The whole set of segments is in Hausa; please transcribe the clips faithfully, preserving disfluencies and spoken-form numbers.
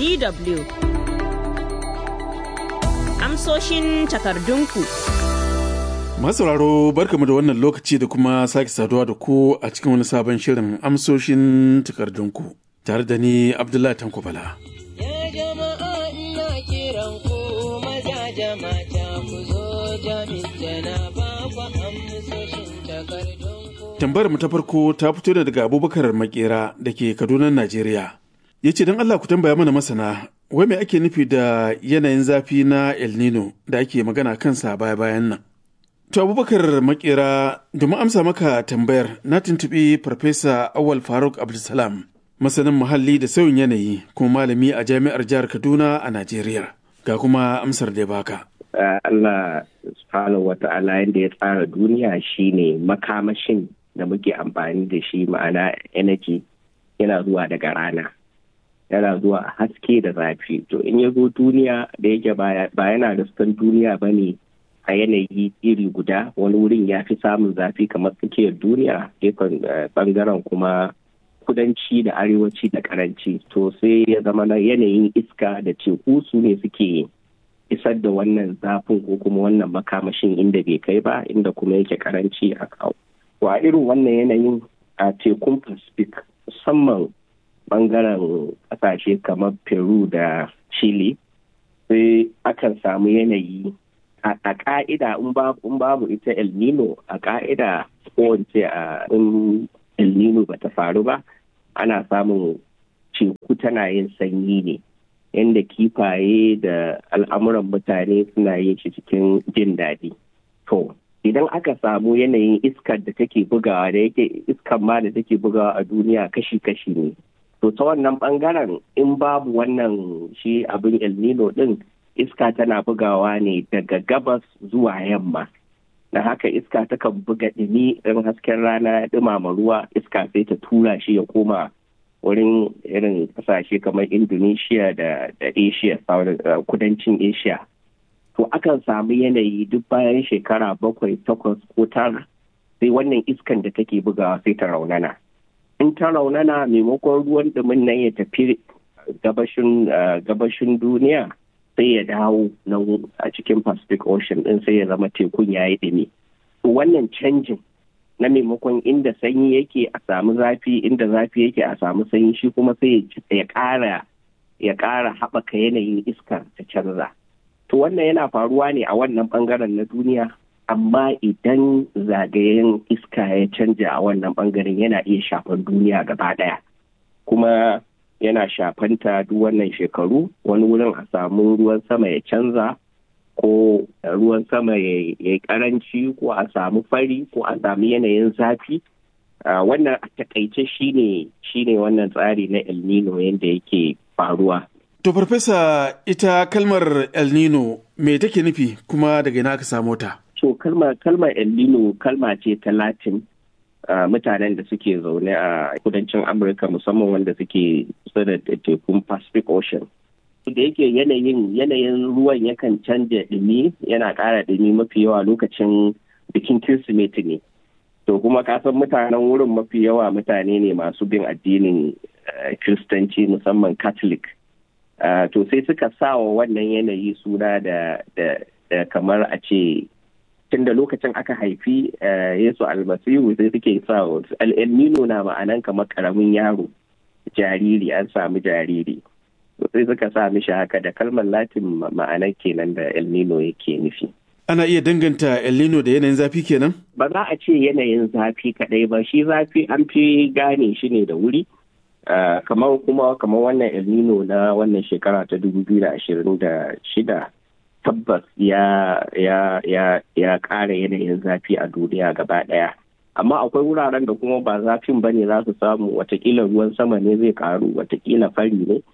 D W. Amsoshin takardunku. Masauraro barkamu da wannan lokaci da kuma sake saduwa da ku a cikin wani sabon shirin amsoshin takardunku tare da ni Abdullahi Tanko Bala. Ya jama'a ina kiran ku maza mata ku zo jami'ana ba ku amsoshin takardunku. Tambayar mu ta farko ta fito daga Abubakar Makera da ke Kaduna, Najeriya. Ya ce don Allah ku tambaya mana masana, wai me ake nufi da yanayin zafi na El Nino da ake magana kansa baya-bayan nan? To Abubakar Makera, domin amsa maka tambayar na tuntuɓi Farfesa Awal Faruk Abdulsalam, masanin muhalli da sauyin yanayi kuma malami a Jami'ar Jihar Kaduna a Najeriya. Ga kuma amsar da ya baka. Allah subhanahu wa ta'ala yadda ya tsara duniya shine makamashin da muke amfani da shi, ma'ana energy, yana zuwa daga rana. Yana zuwa haske da zafi. To in ya zo duniya da yake ba yana da sukan duniya ba ne a yanayi iri guda, wani wurin ya fi samun zafi kamar tsakiyar duniya, gefen bangaren kuma kudanci da arewaci da karanci. To sai ya zama na yanayin iska da teku su ne suke isar da wannan zafin ko kuma wannan makamashin inda bai kai ba, inda kuma yake karanci a kawo. Wa irin wannan yanayin a tekun Pacific, musamman bangaren kasashe kamar Peru da Chile, sai akan samu yanayi a ka'ida in babu ita El Nino, a ka'ida ko wance a in El Nino bata faru ba, ana samun teku tana yin sanyi ne, yadda kifaye da al'amuran mutane suna yin shi cikin jin daɗi. To idan aka samu yanayin iskar da take bugawa, da yake iskar ma da take bugawa a duniya kashi-kashi ne, to ta wannan bangaren in babu wannan shi abin El Nino din, iska tana bugawa ne daga gabas zuwa yamma. Da haka iska takan buga ɗumi in hasken rana ya ɗumama ruwa, iska sai ta tura shi ya koma wurin irin kasashe kamar Indonesia da, da Asia, kudancin Asia. To akan samu yanayi duk bayan shekara bakwai, takwas ko tara, sai wannan iskan da take bugawa sai ta raunana. In ta raunana, maimakon ruwan ɗumin nan ya tafi gabashin, gabashin duniya, sai ya dawo nan a cikin Pacific Ocean din, sai ya zama tekun ya yi ɗumi. Wannan canjin na maimakon inda sanyi yake a samu zafi, inda zafi yake a samu sanyi, shi kuma sai ya ƙara ya ƙara haɓaka yanayin iskar ta canza. To wannan yana faruwa ne a wannan ɓangaren na duniya, amma idan zagayen iska ya canja a wannan ɓangaren yana iya shafar duniya gaba ɗaya. Kuma yana shafanta duk wannan shekaru, wani wurin a samu ruwan sama ya canza, ko ruwan sama ya yi karanci, ko a samu fari, ko a samu yanayin zafi. Wannan a takaice shine shine wannan tsari na El Nino yadda yake faruwa. To Farfesa, ita kalmar El Nino me take nufi kuma daga ina aka samo ta? To kalmar kalmar El Nino kalma ce ta Latin. Uh, mutanen da suke zaune a kudancin Amurka, musamman wanda suke kusa da tekun Pacific Ocean. Da yake yanayin yanayin ruwan yakan canja ɗumi, yana ƙara ɗumi mafi yawa lokacin bikin Kirsimeti ne. To kuma kasan mutanen wurin mafi yawa mutane ne masu bin addinin uh, Kiristanci, musamman Catholic. Uh, to sai suka sawa wannan yanayi suna da, da, da kamar a ce tun da lokacin aka haifi Yesu almasihu, sai suke sa El Nino na ma'anan kamar karamin yaro, jariri, an samu jariri, sai suka sa mishi haka, da kalmar Latin ma'anan kenan da El Nino yake nufi. Ana iya danganta El Nino da yanayin zafi kenan? Ba za a ce yanayin zafi kadai ba, shi zafi an fi gane shi ne da wuri. Uh, kamar kuma kamar wannan El Nino na wannan shekara ta dubu biyu da ashirin da shida, tabbas ya ya ya ya ƙara yanayin zafi a duniya gaba ɗaya. Amma akwai wuraren da kuma ba zafin ba ne za su samu, watakila ruwan sama ne zai ƙaru, watakila fari ne.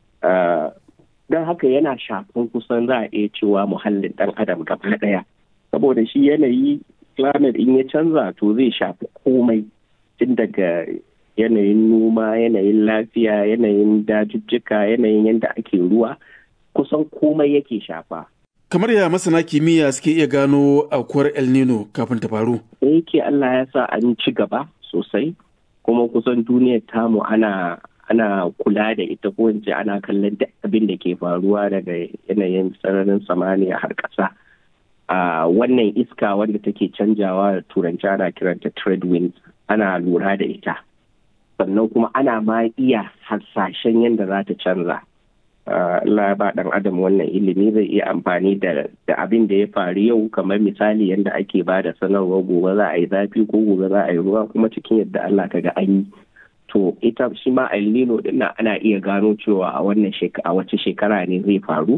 Don haka yana shafin kusan za a iya cewa muhallin ɗan adam gaba ɗaya. Saboda shi yanayi, climate in ya canza to zai shafi komai, tun daga yanayin noma, yanayin lafiya, yanayin dajujjuka, yanayin yadda ake ruwa, kusan komai yake shafa. Kamar ya masana kimiyya suke iya gano aukuwar El Nino kafin ta faru? Da yake Allah ya sa an ci gaba sosai, kuma kusan duniyar tamu ana ana kula da ita ko in ce ana kallon duk abin da ke faruwa daga yanayin sararin samaniya har ƙasa. Uh, wannan iska wanda take canjawa da turanci ana kiranta trade winds, ana lura da ita. Sannan kuma ana ma iya hasashen yadda za ta canza. Allah ya ba ɗan adam wannan ilimi, zai iya amfani da abin da ya faru yau, kamar misali yadda ake ba da sanarwa gobe za a yi zafi ko gobe za a yi ruwa, kuma cikin yadda Allah ka ga an yi. To ita shi ma El Nino din nan ana iya gano cewa a wannan a wace shekara ne zai faru,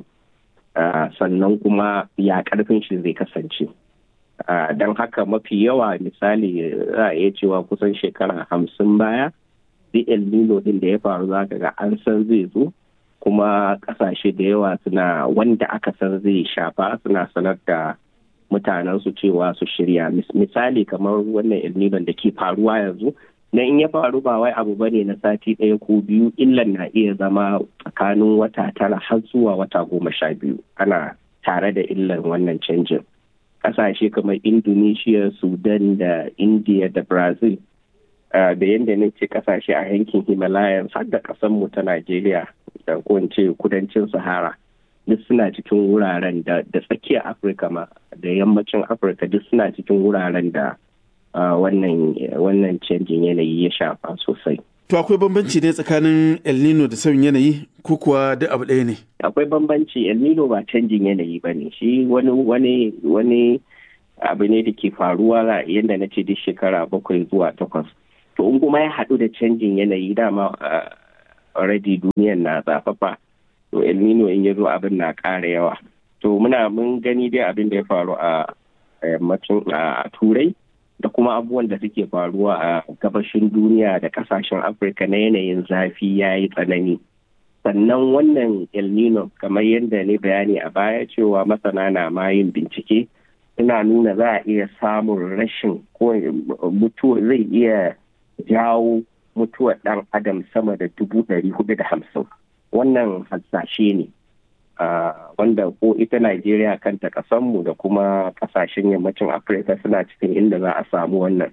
sannan kuma ya karfin shi zai kasance. Don haka mafi yawa misali za a iya cewa kusan shekara hamsin baya, duk El Nino din da ya faru za ka ga an san zai zo, kuma kasashe da yawa suna wanda aka san zai shafa suna sanar da mutanensu cewa su shirya. Misali kamar wannan El Nino da ke faruwa yanzu, na in ya faru ba wai abu bane na sati ɗaya ko biyu, illan na iya zama tsakanin wata tara har zuwa wata goma sha biyu ana tare da illan wannan canjin. Kasashe kamar Indonesia, Sudan da India da Brazil, uh, da yadda na ce kasashe a yankin Himalayas har da ƙasanmu ta Najeriya da ko in ce kudancin Sahara, duk suna cikin wuraren da da tsakiyar Afirka ma da yammacin Afirka duk suna cikin wuraren da Uh, wannan wannan canjin yanayi ya shafa sosai. To akwai bambanci ne tsakanin El Nino da sauyin yanayi ko kuwa duk abu ɗaya ne? Akwai bambanci. El Nino ba canjin yanayi ba ne, shi wani wani wani abu ne da ke faruwa yadda na ce duk shekara bakwai zuwa takwas. To in kuma ya haɗu da canjin yanayi, dama uh, already duniyan na zafafa, to El Nino in ya zo abin na ƙara yawa. To muna mun gani dai abin da ya faru a yammacin a Turai da kuma abubuwan da suke faruwa a gabashin duniya da kasashen Afirka na yanayin zafi ya yi tsanani. Sannan wannan El Nino, kamar yadda ne bayani a baya cewa masana na ma yin bincike, suna nuna za a iya samun rashin ko mutuwa, zai iya jawo mutuwar ɗan adam sama da dubu ɗari hudu da hamsin. Wannan hasashe ne. Uh, wanda ko ita Najeriya kanta kasanmu da kuma kasashen yammacin Afirka suna cikin inda za a samu wannan.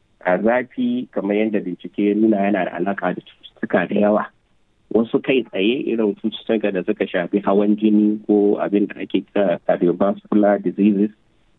A zafi kamar yadda bincike ya nuna yana da alaka da cututtuka da yawa. Wasu kai tsaye irin cututtuka da suka shafi hawan jini ko abin da ake kira cardiovascular diseases,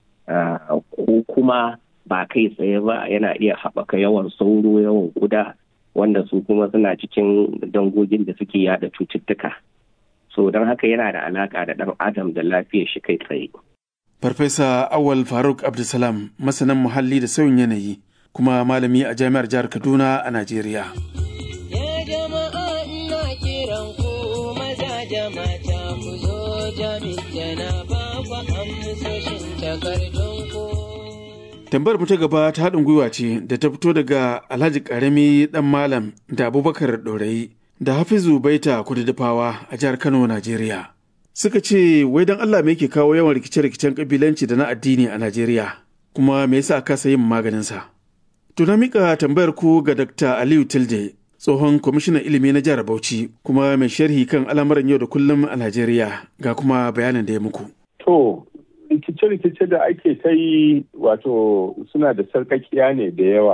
uh, ko kuma ba kai tsaye ba yana iya haɓaka yawan sauro, yawan ƙuda, wanda su kuma suna cikin dangogin da suke yada cututtuka. So don haka yana da alaka da ɗan adam da lafiyar shi kai tsaye. Farfesa Awal Faruk Abdulsalam, masanin muhalli da sauyin yanayi, kuma malami a jami'ar jihar Kaduna a Najeriya. Ya jama'a ina kiran ku maza jama'a ku zo jami'a ba ku amsoshin takardun ku. Tambayar mu ta gaba ta haɗin gwiwa ce da ta fito daga Alhaji Karami ɗan Malam da Abubakar Ɗorayi da Hafizu Baita Kududufawa a jihar Kano, Najeriya. Suka ce, wai don Allah me yake kawo yawan rikice-rikicen kabilanci da na addini a Najeriya, kuma me yasa aka yin maganinsa? To na mika tambayar ku ga Dakta Aliyu Tilde, tsohon kwamishinan ilimi na jihar Bauchi, kuma mai sharhi kan al'amuran yau da kullum a Najeriya, ga kuma bayanin da ya muku. To, rikice-rikice da ake ta yi wato suna da sarkakiya ne da yawa.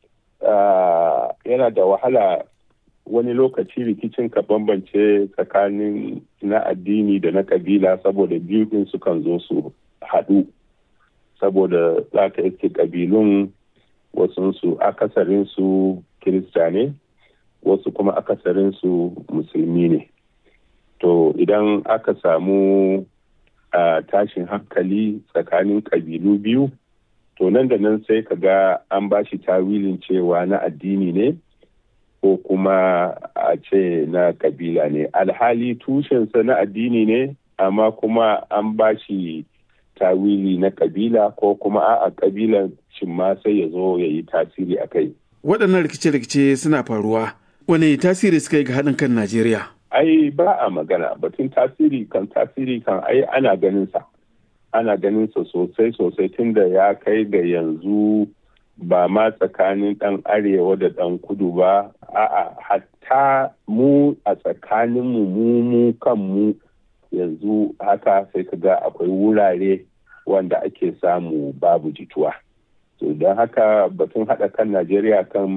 Uh, yana da wahala wani lokaci rikicin ka bambance tsakanin na addini da na kabila, saboda biyu din sukan zo su haɗu, saboda za ka iske kabilun wasunsu akasarinsu kirista ne, wasu kuma akasarinsu musulmi ne. To idan aka samu uh, tashin hankali tsakanin kabilu biyu, to nan da nan sai ka ga an ba shi tawilin cewa na addini ne ko kuma a ce na kabila ne. Alhali tushensa na addini ne, amma kuma an ba shi tawili na kabila, ko kuma a kabilan shin ma sai ya zo ya yi tasiri a kai. Waɗannan rikice-rikice suna faruwa, wane tasiri suka yi ga haɗin kan Najeriya? Ai ba a magana batun tasiri kan tasiri kan ai ana ganin sa. Ana ganin sa sosai sosai tunda ya kai ga yanzu ba ma tsakanin ɗan arewa da ɗan kudu ba, a'a hatta mu a tsakaninmu mu mu kanmu yanzu haka sai ka ga akwai wurare wanda ake samu babu jituwa. To don haka batun haɗa kan Najeriya kan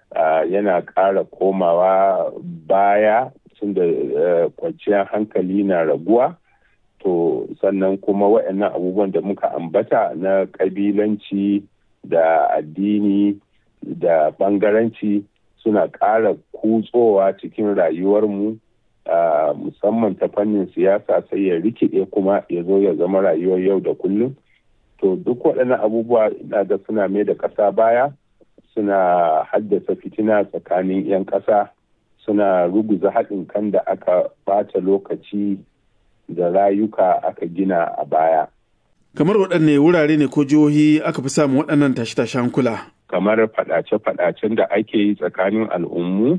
yana ƙara komawa baya tunda kwanciyar hankali na raguwa. To sannan kuma waɗannan abubuwan da muka ambata na ƙabilanci da addini da ɓangaranci suna ƙara kutsowa cikin rayuwarmu musamman ta fannin siyasa sai ya rikide kuma ya zo ya zama rayuwar yau da kullum. To duk waɗannan abubuwa ina ga suna mai da ƙasa baya, suna haddasa fitina tsakanin 'yan ƙasa, suna ruguza haɗin kan da aka ɓata lokaci da rayuka aka gina a baya. Kamar waɗanne wurare ne ko jihohi aka fi samun waɗannan tashe-tashen hankula? Kamar faɗace-faɗacen da ake yi tsakanin al'ummu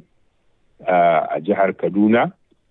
a jihar Kaduna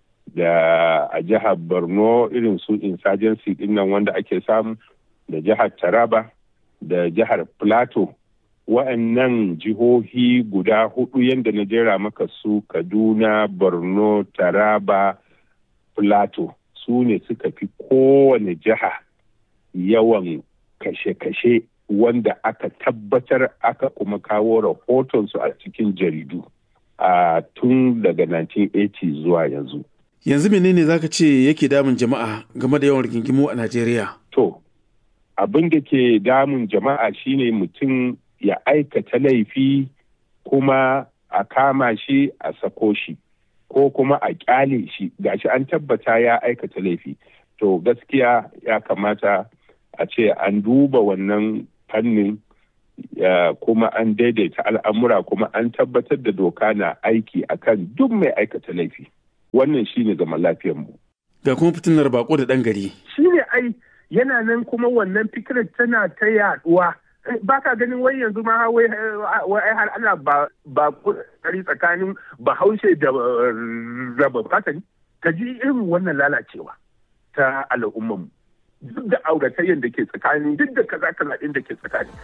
da a jihar Borno, irin su insurgency ɗin nan wanda ake samu, da jihar Taraba da jihar Plateau. Wa'annan jihohi guda hudu yadda na jera maka su Kaduna, Borno, Taraba, Plateau su ne suka fi kowane jiha yawan kashe-kashe wanda aka tabbatar aka kuma kawo rahotonsu a cikin jaridu a tun daga nineteen eighty zuwa yanzu. Yanzu menene zaka ce yake damun jama'a game da yawan rigingimu a Najeriya? To, abin da ke damun jama'a shine mutum ya aikata laifi kuma a kama shi a sako shi ko kuma a kyale shi gashi an tabbata ya aikata laifi. To gaskiya ya kamata a ce an duba wannan fannin kuma an daidaita al'amura kuma an tabbatar da doka na aiki akan duk mai aikata laifi. Wannan shine zaman lafiyarmu. Ga kuma fitinar bako da ɗan gari. Shine ai yana nan kuma wannan fikirar tana ta yaduwa. Ba ka ganin wai yanzu ma wai har ana ba ba kari tsakanin Bahaushe da raba fatani. Ka ji irin wannan lalacewa ta al'ummarmu. Duk da auratayyar da ke tsakani, duk da kaza kaza ɗin da ke tsakani.